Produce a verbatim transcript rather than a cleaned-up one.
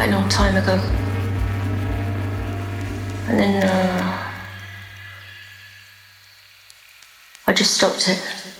quite a long time ago. And then uh, I just stopped it.